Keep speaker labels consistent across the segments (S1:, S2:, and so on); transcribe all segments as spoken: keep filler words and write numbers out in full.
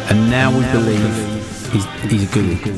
S1: And now we believe he's, he's a goodie.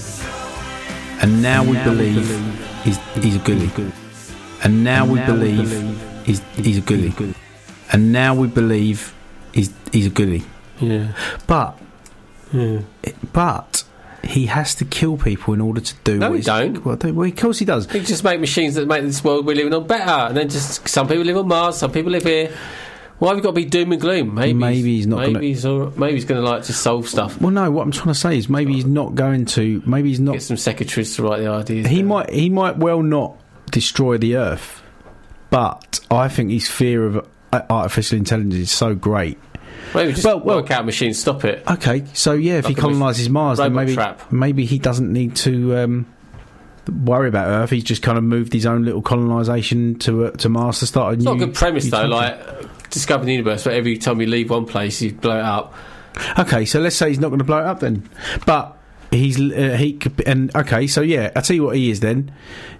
S1: And now we believe he's, he's a goodie. And now we believe he's, he's a goodie. And now we believe he's, he's a goodie.
S2: Yeah.
S1: But,
S2: yeah.
S1: but he has to kill people in order to do
S2: no,
S1: what
S2: he
S1: he's...
S2: don't.
S1: Well, well, of course he does.
S2: He just make machines that make this world we're living on better. And then just some people live on Mars, some people live here. Why have we got to be doom and gloom? Maybe,
S1: maybe he's not.
S2: Maybe
S1: gonna,
S2: he's all, maybe he's going to like just solve stuff.
S1: Well, no. What I'm trying to say is maybe he's not going to. Maybe he's not.
S2: Get some secretaries to write the ideas.
S1: He
S2: down.
S1: might. He might well not destroy the Earth, but I think his fear of artificial intelligence is so great.
S2: Maybe just
S1: well, well,
S2: work out machines stop it.
S1: Okay, so yeah, if
S2: like
S1: he colonises Mars, then maybe
S2: trap.
S1: maybe he doesn't need to. Um, worry about Earth. He's just kind of moved his own little colonisation to uh, to Mars to start a
S2: it's
S1: new...
S2: It's not a good premise though,
S1: utopia.
S2: Like discovering the universe, but every time you leave one place you blow it up.
S1: Okay, so let's say he's not going to blow it up then, but he's uh, he could be, and okay, so yeah, I'll tell you what he is then.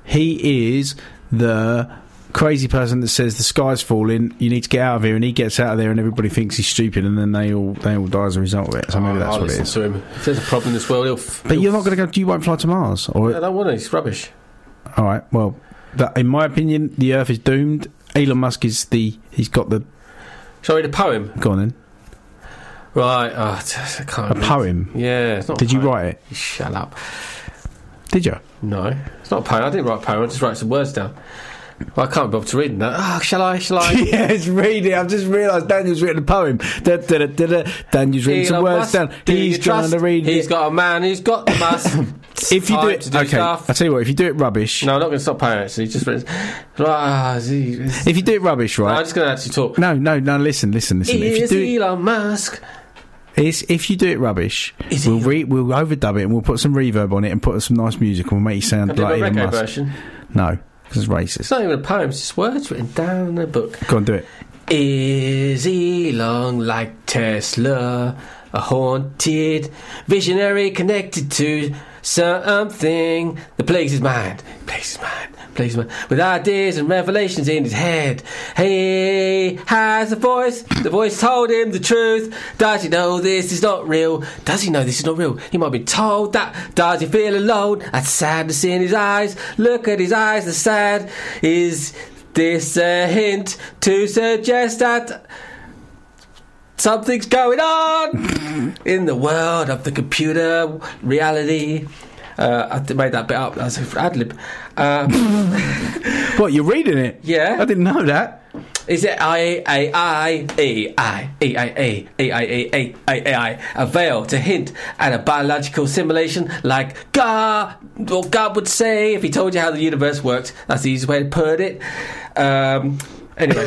S1: He is the crazy person that says the sky's falling, you need to get out of here, and he gets out of there and everybody thinks he's stupid, and then they all they all die as a result of it. So maybe
S2: oh,
S1: that's
S2: I'll
S1: what it
S2: listen
S1: is.
S2: to him. If there's a problem in this world, he'll f-
S1: But
S2: he'll
S1: you're not going to go. You won't fly to Mars, or
S2: I don't want to. It's rubbish.
S1: All right. Well, that, in my opinion, the Earth is doomed. Elon Musk is the. He's got the.
S2: Shall I read a poem?
S1: Go on then.
S2: Right. Oh, I can't
S1: A
S2: read.
S1: poem.
S2: Yeah. It's not.
S1: Did
S2: a
S1: you
S2: poem.
S1: write it?
S2: You shut up.
S1: Did you?
S2: No, it's not a poem. I didn't write a poem. I just wrote some words down. Well, I can't be bothered to read that. Oh, shall I? Shall I?
S1: Yes, read it. I've just realised Daniel's written a poem. Da, da, da, da, da. Daniel's written
S2: Elon
S1: some words
S2: Musk,
S1: down.
S2: do
S1: He's
S2: you
S1: trying
S2: trust?
S1: to read
S2: He's
S1: it.
S2: got a man who's got the must.
S1: If you do
S2: Time
S1: it,
S2: to do
S1: okay.
S2: stuff.
S1: I'll tell you what. If you do it rubbish,
S2: No, I'm not going to stop paying actually. Just right, ah, see,
S1: if you do it rubbish,
S2: no,
S1: right?
S2: I'm just going to actually talk.
S1: No, no, no. Listen, listen, listen. If you
S2: Is
S1: do it,
S2: Elon Musk?
S1: it's, if you do it rubbish,
S2: Is
S1: we'll
S2: he-
S1: re, we'll overdub it and we'll put some reverb on it and put some nice music and we'll make you sound
S2: I did a
S1: like Elon
S2: reggae
S1: Musk.
S2: version.
S1: No, because it's racist.
S2: It's not even a poem. It's just words written down in a book.
S1: Go on, do it.
S2: Is Elon like Tesla? A haunted visionary connected to something that plagues his mind, plagues his mind, plagues his mind, with ideas and revelations in his head. He has a voice, the voice told him the truth. Does he know this is not real? Does he know this is not real? He might have been told that. Does he feel alone? That's sadness in his eyes. Look at his eyes, they're sad. Is this a hint to suggest that something's going on in the world of the computer reality? Uh, I made that bit up. That's an ad lib. Um,
S1: What, you're reading it?
S2: Yeah.
S1: I didn't know that.
S2: Is it I A I E I E I E E I E A I I a veil to hint at a biological simulation like God, or God would say if he told you how the universe worked? That's the easiest way to put it. Um, anyway.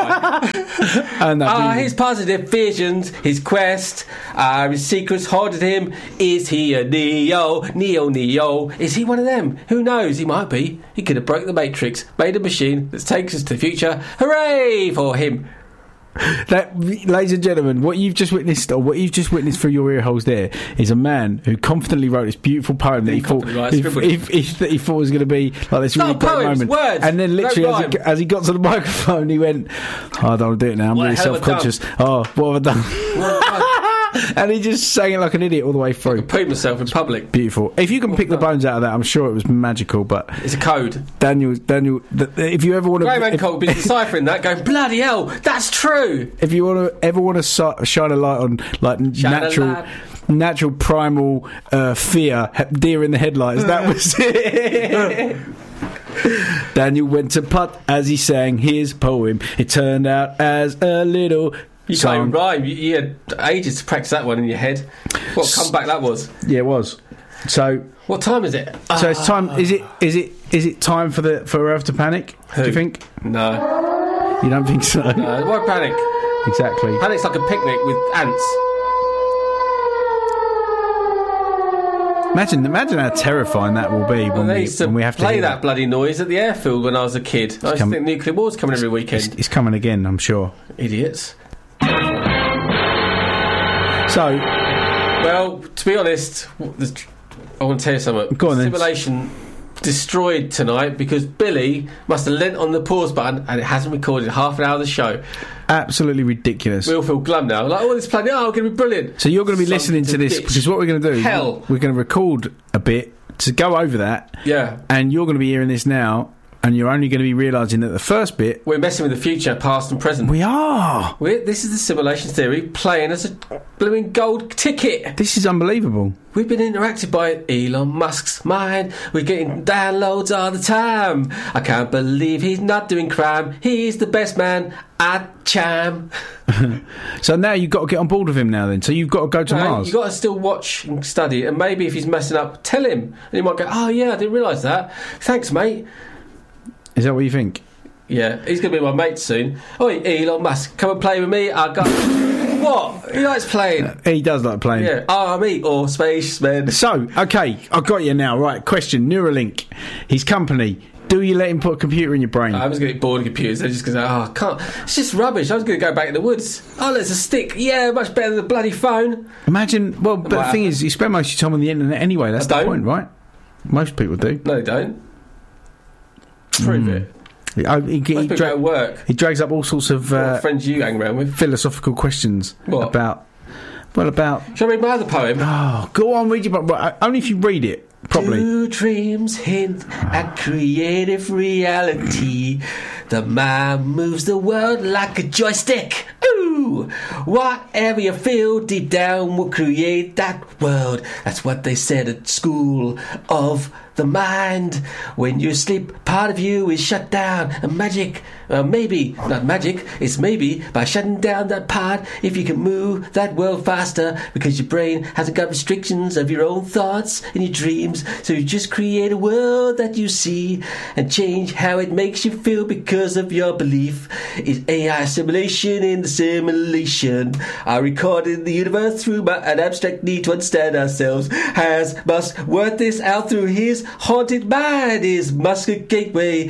S1: And that
S2: Are
S1: really-
S2: his positive visions his quest? Are his secrets haunted him? Is he a Neo? Neo, Neo. Is he one of them? Who knows? He might be. He could have broke the Matrix, made a machine that takes us to the future. Hooray for him!
S1: That, ladies and gentlemen, what you've just witnessed, or what you've just witnessed through your ear holes there, is a man who confidently wrote this beautiful poem that he thought,
S2: Confidently writes,
S1: he,
S2: scribbled.
S1: he, he, that he thought was going to be like this really
S2: No,
S1: great
S2: poems,
S1: moment.
S2: words,
S1: and then literally,
S2: no
S1: as he,
S2: rhyme.
S1: as he got to the microphone, he went, oh, I don't want to do it now. I'm
S2: What the
S1: really
S2: hell have I
S1: self-conscious. Oh, what have I done? And he just sang it like an idiot all the way through.
S2: Pooed myself in public.
S1: Beautiful. If you can pick the bones out of that, I'm sure it was magical. But
S2: It's a code.
S1: Daniel, Daniel, th- if you ever want
S2: Graham
S1: to,
S2: Hancock will be deciphering that, going, bloody hell, that's true.
S1: if you want to ever want to si- shine a light on like
S2: Shine a
S1: natural,
S2: light.
S1: natural primal uh, fear, he- deer in the headlights. That was it. Daniel went to putt as he sang his poem. It turned out as a little.
S2: You
S1: song.
S2: can't even rhyme. You, you had ages to practice that one in your head. What comeback that was.
S1: Yeah, it was. So,
S2: What time is it?
S1: so it's time. Is it? Is it? Is it time for the for Earth to panic?
S2: Who?
S1: Do you think?
S2: No.
S1: You don't think so?
S2: No. Why panic?
S1: Exactly.
S2: Panic's like a picnic with ants.
S1: Imagine, imagine how terrifying that will be
S2: Well,
S1: when,
S2: they
S1: we,
S2: used to
S1: when we have to
S2: play
S1: hear
S2: that bloody noise at the airfield when I was a kid. I used to
S1: com-
S2: think nuclear war's coming every weekend.
S1: It's, it's coming again, I'm sure.
S2: Idiots.
S1: So,
S2: Well, to be honest, the, I want to tell you something.
S1: Go on then.
S2: Simulation destroyed tonight because Billy must have lent on the pause button and it hasn't recorded half an hour of the show.
S1: Absolutely ridiculous.
S2: We all feel glum now. Like, oh, this plan, oh, going to be brilliant.
S1: So you're going to be listening to this,
S2: ditch.
S1: because what we're going to do,
S2: Hell.
S1: we're going to record a bit to go over that,
S2: Yeah.
S1: and you're going to be hearing this now, and you're only going to be realising that the first bit...
S2: We're messing with the future, past and present.
S1: We are!
S2: We're, this is the simulation theory playing as a blooming gold ticket.
S1: This is unbelievable.
S2: We've been interacted by Elon Musk's mind. We're getting downloads all the time. I can't believe he's not doing crime. He's the best man at Cham.
S1: So now you've got to get on board with him now then. So you've got to go to
S2: No,
S1: Mars.
S2: you've got to still watch and study, and maybe if he's messing up, tell him. And he might go, oh yeah, I didn't realise that. Thanks, mate.
S1: Is that what you think?
S2: Yeah, he's going to be my mate soon. Oi, Elon Musk, come and play with me. I got... What? He likes playing.
S1: He does like playing.
S2: Yeah, army or spacemen.
S1: So, okay, I've got you now. Right, question. Neuralink, his company. Do you let him put a computer in your brain?
S2: I was going to get bored of computers. They're just going to say, oh, I can't. It's just rubbish. I was going to go back in the woods. Oh, there's a stick. Yeah, much better than the bloody phone.
S1: Imagine, well, but the
S2: might
S1: thing
S2: happen.
S1: is, you spend most of your time on the internet anyway. That's
S2: I
S1: the
S2: don't.
S1: point, right? Most people do.
S2: No, they don't. Prove
S1: Mm.
S2: it.
S1: He, oh, he, he,
S2: Most people
S1: dra-
S2: go to work.
S1: he drags up all sorts of
S2: What
S1: uh,
S2: friends you hang around with.
S1: philosophical questions
S2: What?
S1: about, well, about...
S2: Shall I read my other poem?
S1: Oh, go on, read your book. But only if you read it properly.
S2: Do dreams hint at creative reality? The mind moves the world like a joystick. Ooh! Whatever you feel deep down will create that world. That's what they said at school of the mind. When you sleep, part of you is shut down. And magic, uh, maybe, not magic, it's maybe by shutting down that part, if you can move that world faster, because your brain hasn't got restrictions of your own thoughts and your dreams. So you just create a world that you see and change how it makes you feel because of your belief. Is A I simulation in the simulation? I recorded the universe through my, an abstract need to understand ourselves. Has Musk worked this out through his haunted mind? Is Musk a gateway